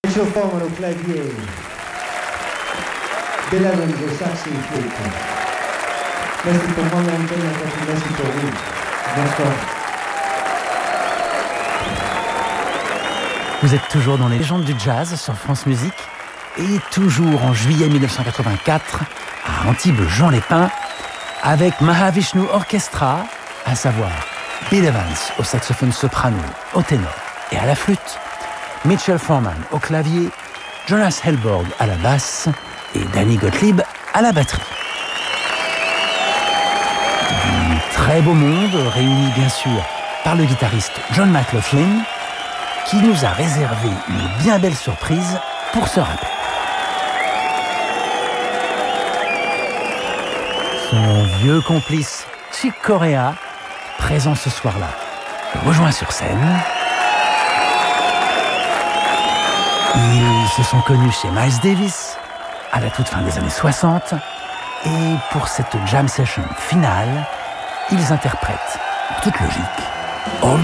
Mitchell Foreman au clavier, Bill Evans au saxo et flûte. Merci pour moi, merci pour vous. Bonsoir. Vous êtes toujours dans les légendes du jazz sur France Musique et toujours en juillet 1984 à Antibes-Jean Lépin avec Mahavishnu Orchestra, à savoir Bill Evans au saxophone soprano, au ténor et à la flûte, Mitchell Foreman au clavier, Jonas Hellborg à la basse et Danny Gottlieb à la batterie. Du très beau monde réuni bien sûr par le guitariste John McLaughlin qui nous a réservé une bien belle surprise pour ce rappel. Son vieux complice Chick Corea, présent ce soir-là, le rejoint sur scène. Ils se sont connus chez Miles Davis à la toute fin des années 60 et pour cette jam session finale, ils interprètent, en toute logique, All